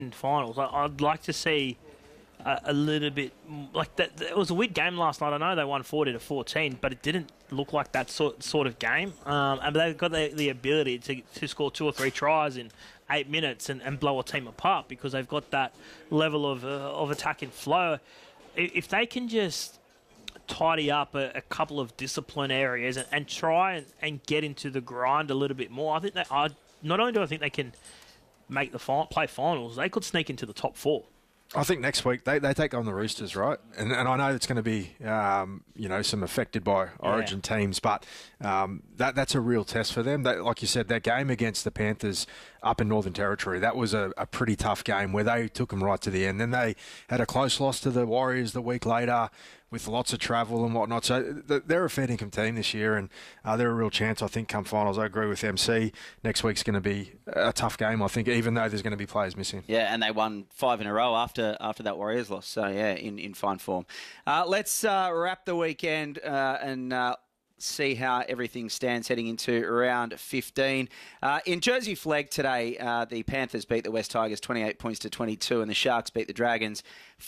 finals. I'd like to see a little bit like that. It was a weird game last night. I know they won 40-14, but it didn't look like that sort of game. And they've got the ability to score 2 or 3 tries in 8 minutes and blow a team apart because they've got that level of attack and flow. If they can just tidy up a couple of discipline areas and try and get into the grind a little bit more, I think that not only do I think they can make play finals, they could sneak into the top 4. I think next week they take on the Roosters, right? And I know it's going to be some affected by Origin teams, but that's a real test for them. Like you said, that game against the Panthers up in Northern Territory, that was a pretty tough game where they took them right to the end. Then they had a close loss to the Warriors the week later with lots of travel and whatnot. So they're a fair income team this year, and they're a real chance, I think, come finals. I agree with MC. Next week's going to be a tough game, I think, even though there's going to be players missing. Yeah, and they won 5 in a row after that Warriors loss. So, yeah, in fine form. Let's wrap the weekend and see how everything stands heading into round 15. In Jersey Flegg today, the Panthers beat the West Tigers 28 points to 22, and the Sharks beat the Dragons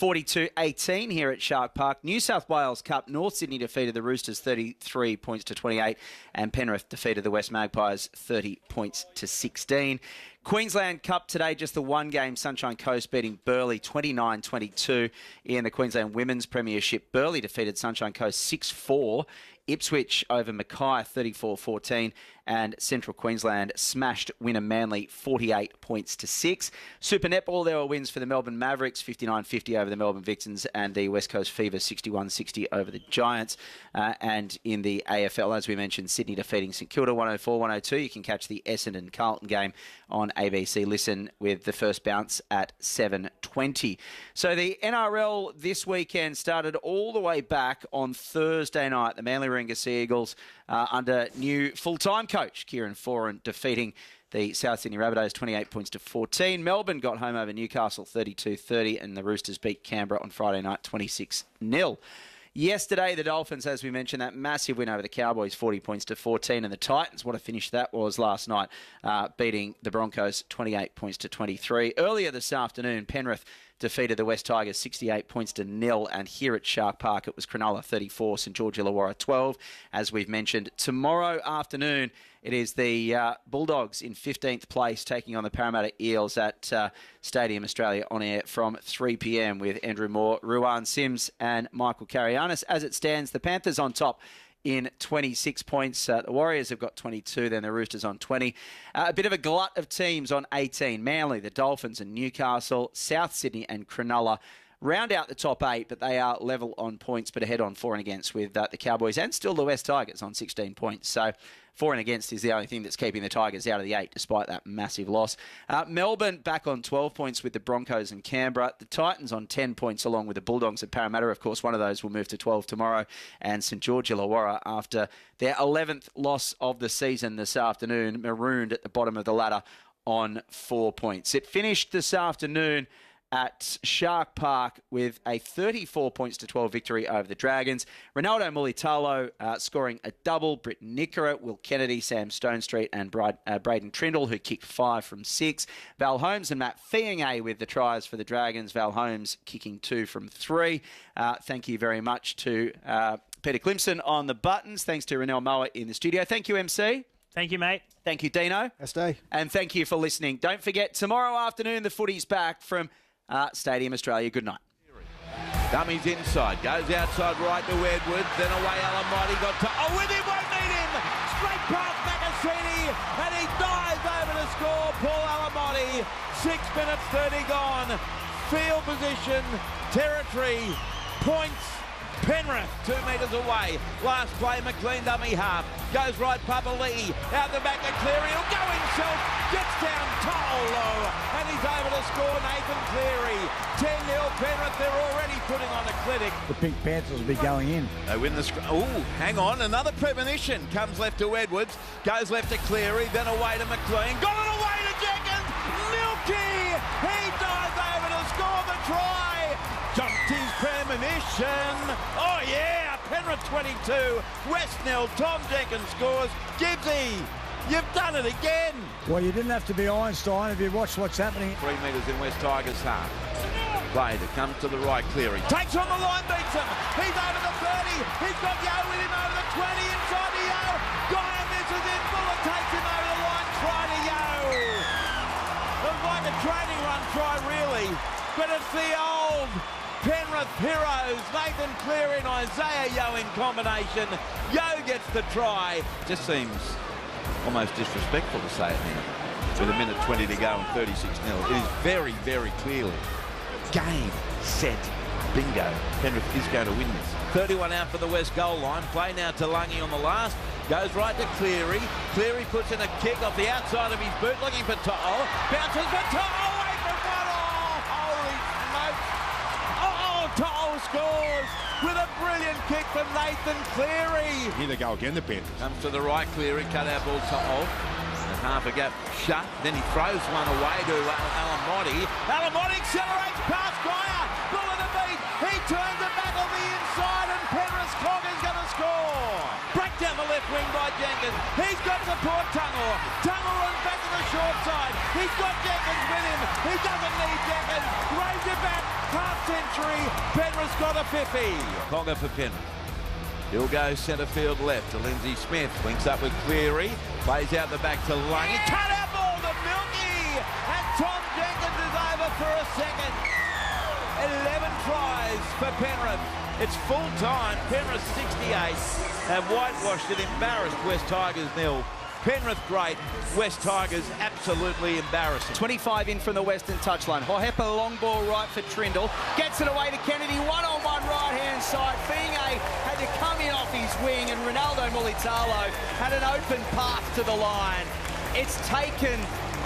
42-18 here at Shark Park. New South Wales Cup, North Sydney defeated the Roosters 33 points to 28, and Penrith defeated the West Magpies 30 points to 16. Queensland Cup today, just the one game, Sunshine Coast beating Burleigh 29-22 in the Queensland Women's Premiership. Burleigh defeated Sunshine Coast 6-4. Ipswich over Mackay 34-14, and Central Queensland smashed Wynnum Manly 48 points to 6. Super Netball, there were wins for the Melbourne Mavericks 59-50 over the Melbourne Vixens, and the West Coast Fever 61-60 over the Giants. And in the AFL, as we mentioned, Sydney defeating St Kilda 104-102. You can catch the Essendon Carlton game on ABC Listen with the first bounce at 7:20. So the NRL this weekend started all the way back on Thursday night. The Manly Warringah Sea Eagles under new full-time coach Kieran Foran defeating the South Sydney Rabbitohs 28 points to 14. Melbourne got home over Newcastle 32-30, and the Roosters beat Canberra on Friday night 26-0. Yesterday, the Dolphins, as we mentioned, that massive win over the Cowboys, 40 points to 14. And the Titans, what a finish that was last night, beating the Broncos 28 points to 23. Earlier this afternoon, Penrith defeated the West Tigers 68 points to 0. And here at Shark Park, it was Cronulla 34, St George Illawarra 12. As we've mentioned, tomorrow afternoon, it is the Bulldogs in 15th place taking on the Parramatta Eels at Stadium Australia on air from 3 p.m. with Andrew Moore, Ruan Sims and Michael Carianis. As it stands, the Panthers on top in 26 points. The Warriors have got 22, then the Roosters on 20. A bit of a glut of teams on 18. Manly, the Dolphins and Newcastle, South Sydney and Cronulla round out the top 8, but they are level on points, but ahead on for and against with the Cowboys and still the West Tigers on 16 points. So for and against is the only thing that's keeping the Tigers out of the 8 despite that massive loss. Melbourne back on 12 points with the Broncos and Canberra. The Titans on 10 points along with the Bulldogs and Parramatta. Of course, one of those will move to 12 tomorrow. And St George Illawarra, after their 11th loss of the season this afternoon, marooned at the bottom of the ladder on 4 points. It finished this afternoon at Shark Park with a 34 points to 12 victory over the Dragons. Ronaldo Mulitalo scoring a double. Britt Nickera, Will Kennedy, Sam Stonestreet and Braden Trindle, who kicked 5 from 6. Val Holmes and Matt Fienge with the tries for the Dragons. Val Holmes kicking 2 from 3. Thank you very much to Peter Clemson on the buttons. Thanks to Renelle Moa in the studio. Thank you, MC. Thank you, mate. Thank you, Dino. SD. And thank you for listening. Don't forget, tomorrow afternoon, the footy's back from Stadium Australia. Good night. Dummies inside, goes outside right to Edwards, then away Alamighty got to... Oh, with him, won't need him! Straight past Macassini, and he dives over to score. Paul Alamighty, 6 minutes 30 gone. Field position, territory, points. Penrith, 2 metres away. Last play, McLean dummy half. Goes right, Papali'i. Out the back to Cleary. He'll go himself. Gets down Tolo. And he's able to score Nathan Cleary. 10-0 Penrith. They're already putting on a clinic. The Pink Panthers will be going in. They win the... Oh, hang on. Another premonition. Comes left to Edwards. Goes left to Cleary. Then away to McLean. Got it away to Jenkins. Milky. He dives over to score the try. Jumped his premonition. Oh, yeah. Penrith 22. West nil. Tom Jenkins scores. Gibbsy You've done it again. Well, you didn't have to be Einstein if you watched what's happening. 3 metres in West Tigers' half. Play that comes to the right, Cleary. Takes on the line, beats him. He's over the 30. He's got Yo with him over the 20. Inside to Yo. Guy misses in. Bullock takes him over the line. Try to Yo. It was like a training run try, really. But it's the old Penrith heroes, Nathan Cleary and Isaiah Yo in combination. Yo gets the try. Just seems almost disrespectful to say it now. With a minute 20 to go and 36-0. It is very, very clearly game, set, bingo. Penrith is going to win this. 31 out for the West goal line. Play now to Lungy on the last. Goes right to Cleary. Cleary puts in a kick off the outside of his boot, looking for To'o. Bounces for To'o, away from one. Oh, holy smokes. Oh, To'o scores with a brilliant kick from Nathan Cleary. Here they go again, the Panthers. Comes to the right, Cleary, cut out ball To'o. Half a gap shut, then he throws one away to Alamotti. Alamotti accelerates past Guyer. Bull in the beat. He turns it back on the inside, and Penrith's clock is going to score. Break down the left wing by Jenkins. He's got support Tungor. Tungor runs back to the short side. He's got Jenkins with him. He doesn't need Jenkins. Raise it back. Half century. Penrith's got a 50. Conga for Penrith. He'll go centre field left to Lindsay Smith. Links up with Cleary. Plays out the back to Lungy. Cut out ball to Milky. And Tom Jenkins is over for a second. 11 tries for Penrith. It's full time. Penrith 68 have whitewashed an embarrassed West Tigers 0. Penrith great, West Tigers absolutely embarrassing. 25 in from the western touchline. Hohepa long ball right for Trindle. Gets it away to Kennedy. One-on-one right-hand side. Finge had to come in off his wing, and Ronaldo Mulitalo had an open path to the line. It's taken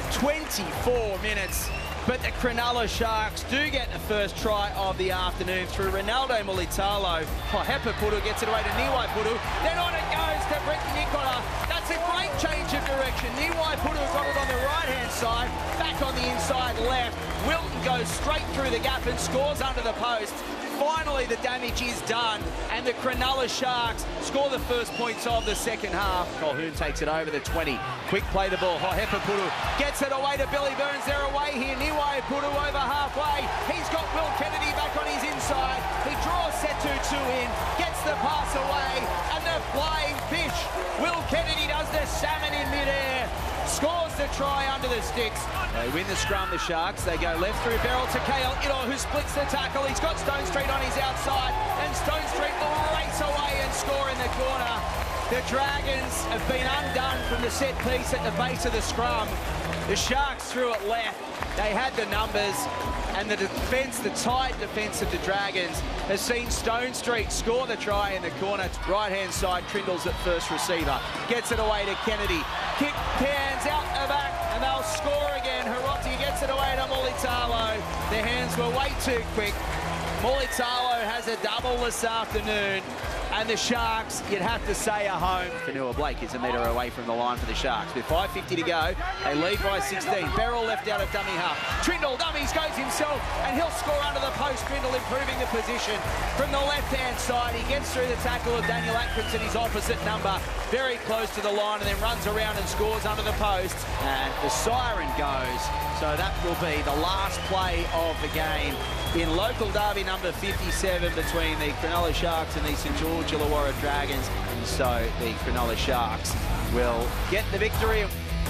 24 minutes. But the Cronulla Sharks do get the first try of the afternoon through Ronaldo Mulitalo. Hohepa Puru gets it away to Niwai Puru. Then on it goes to Brett Nicola. That's a great change of direction. Niwai Puru got it on the right-hand side, back on the inside left. Wilton goes straight through the gap and scores under the post. Finally, the damage is done, and the Cronulla Sharks score the first points of the second half. Colquhoun takes it over the 20. Quick play the ball. Hohepa Puru gets it away to Billy Burns. They're away here. Niwai Puru over halfway. He's got Will Kennedy back on his inside. He draws Setutu in, gets the pass away, and the flying fish. Will Kennedy does the salmon in midair. Scores the try under the sticks. They win the scrum, the Sharks. They go left through Beryl to Kale Ito, who splits the tackle. He's got Stone Street on his outside, and Stone Street will race away and score in the corner. The Dragons have been undone from the set piece at the base of the scrum. The Sharks threw it left. They had the numbers, and the defence, the tight defence of the Dragons, has seen Stone Street score the try in the corner. Right-hand side, Trindle's at first receiver. Gets it away to Kennedy. Kick hands out the back, and they'll score again. Hiroti gets it away to Mulitalo. Their hands were way too quick. Mulitalo has a double this afternoon. And the Sharks, you'd have to say, are home. Fanua Blake is a metre away from the line for the Sharks. With 5:50 to go, they lead by 16. Beryl left out of dummy half. Trindle dummies, goes himself, and he'll score under the post. Trindle improving the position from the left-hand side. He gets through the tackle of Daniel Atkinson, his opposite number, very close to the line, and then runs around and scores under the post. And the siren goes. So that will be the last play of the game in local derby number 57 between the Cronulla Sharks and the St George Illawarra Dragons. And so the Cronulla Sharks will get the victory.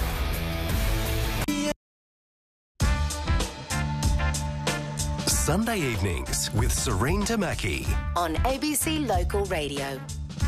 Sunday evenings with Serene Tamaki on ABC Local Radio.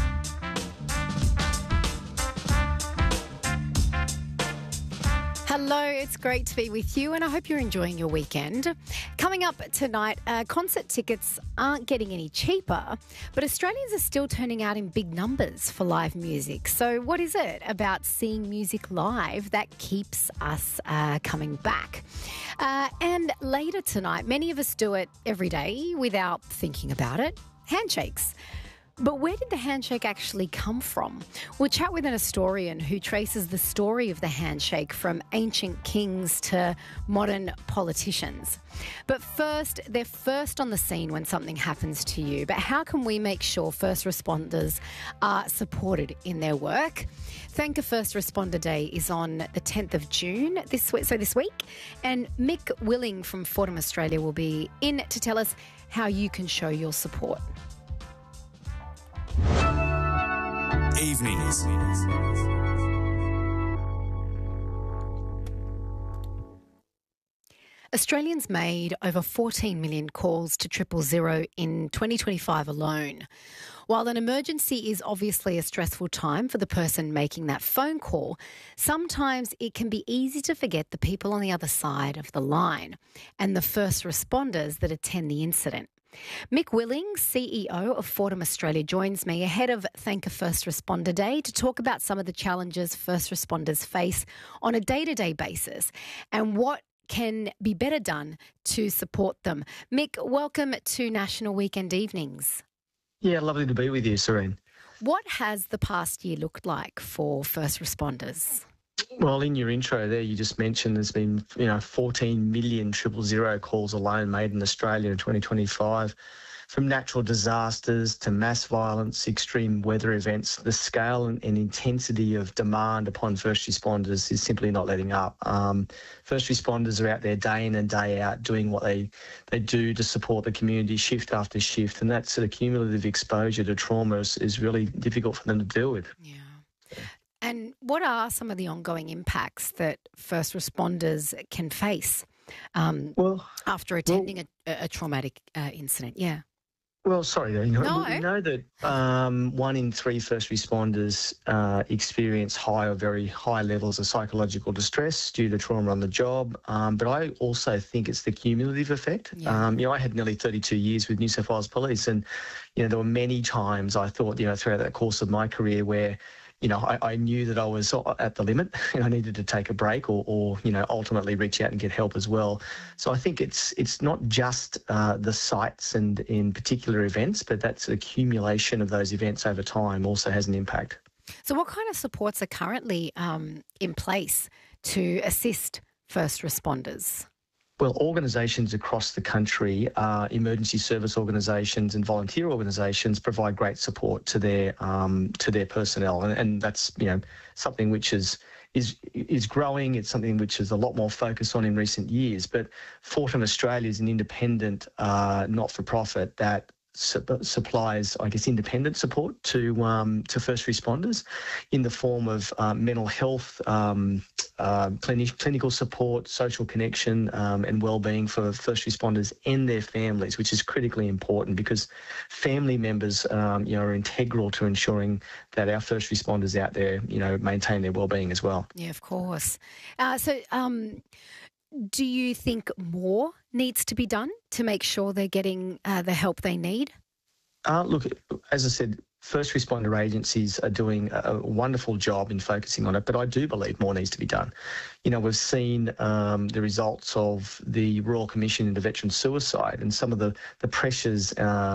Hello, it's great to be with you, and I hope you're enjoying your weekend. Coming up tonight, concert tickets aren't getting any cheaper, but Australians are still turning out in big numbers for live music. So what is it about seeing music live that keeps us coming back? And later tonight, many of us do it every day without thinking about it. Handshakes. But where did the handshake actually come from? We'll chat with an historian who traces the story of the handshake from ancient kings to modern politicians. But first, they're first on the scene when something happens to you. But how can we make sure first responders are supported in their work? Thank a First Responder Day is on the 10th of June this week. And Mick Willing from Fordham Australia will be in to tell us how you can show your support. Evenings. Australians made over 14 million calls to 000 in 2025 alone. While an emergency is obviously a stressful time for the person making that phone call, sometimes it can be easy to forget the people on the other side of the line and the first responders that attend the incident. Mick Willing, CEO of Fordham Australia, joins me ahead of Thank a First Responder Day to talk about some of the challenges first responders face on a day-to-day basis and what can be better done to support them. Mick, welcome to National Weekend Evenings. Yeah, lovely to be with you, Serene. What has the past year looked like for first responders? Well, in your intro there, you just mentioned there's been 14 million 000 calls alone made in Australia in 2025. From natural disasters to mass violence, extreme weather events, the scale and intensity of demand upon first responders is simply not letting up. First responders are out there day in and day out doing what they do to support the community shift after shift, and that sort of cumulative exposure to trauma is really difficult for them to deal with. Yeah. And what are some of the ongoing impacts that first responders can face after attending a traumatic incident? Yeah. Well, sorry, we know that 1 in 3 first responders experience high or very high levels of psychological distress due to trauma on the job. But I also think it's the cumulative effect. Yeah. I had nearly 32 years with New South Wales Police, and there were many times I thought, throughout that course of my career where I knew that I was at the limit and I needed to take a break or ultimately reach out and get help as well. So I think it's not just the sites and in particular events, but that's the accumulation of those events over time also has an impact. So what kind of supports are currently in place to assist first responders? Well, organisations across the country, emergency service organisations and volunteer organisations provide great support to their personnel, and that's something which is growing. It's something which is a lot more focus on in recent years. But Fordham Australia is an independent not-for-profit that supplies, independent support to first responders in the form of mental health, clinical support, social connection, and well-being for first responders and their families, which is critically important because family members, are integral to ensuring that our first responders out there, maintain their well-being as well. Yeah, of course. Do you think more needs to be done to make sure they're getting the help they need? Look, as I said, first responder agencies are doing a wonderful job in focusing on it, but I do believe more needs to be done. We've seen the results of the Royal Commission into Veteran Suicide and some of the pressures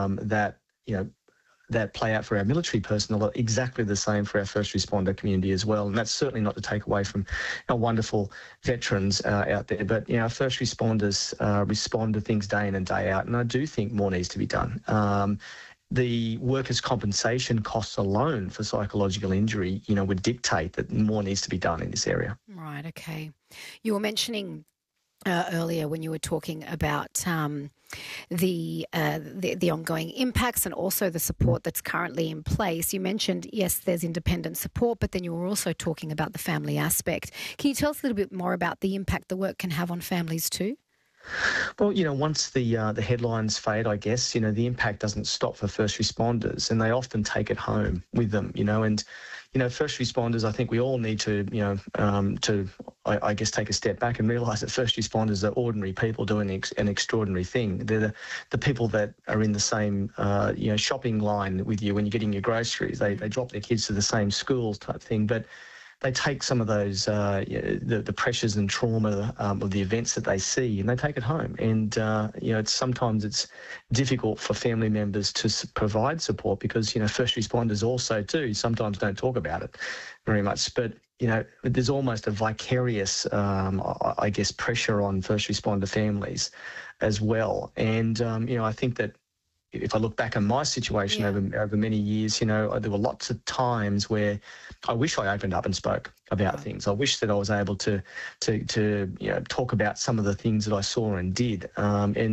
that play out for our military personnel are exactly the same for our first responder community as well. And that's certainly not to take away from our wonderful veterans out there. But, our first responders respond to things day in and day out. And I do think more needs to be done. The workers' compensation costs alone for psychological injury, would dictate that more needs to be done in this area. Right, okay. You were mentioning earlier when you were talking about the ongoing impacts and also the support that's currently in place. You mentioned, yes, there's independent support, but then you were also talking about the family aspect. Can you tell us a little bit more about the impact the work can have on families too? Well, once the headlines fade, I guess, the impact doesn't stop for first responders, and they often take it home with them, and first responders, I think we all need to, take a step back and realise that first responders are ordinary people doing an extraordinary thing. They're the people that are in the same, shopping line with you when you're getting your groceries. They drop their kids to the same schools type thing. But they take some of those the pressures and trauma of the events that they see, and they take it home. And sometimes it's difficult for family members to provide support because first responders also too sometimes don't talk about it very much. But there's almost a vicarious, I guess, pressure on first responder families as well. And I think that if I look back on my situation over many years, there were lots of times where I wish I opened up and spoke about things. I wish that I was able to talk about some of the things that I saw and did. And